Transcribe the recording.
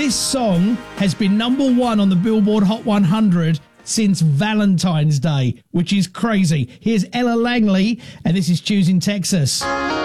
This song has been number one on the Billboard Hot 100 since Valentine's Day, which is crazy. Here's Ella Langley, and this is Choosing Texas.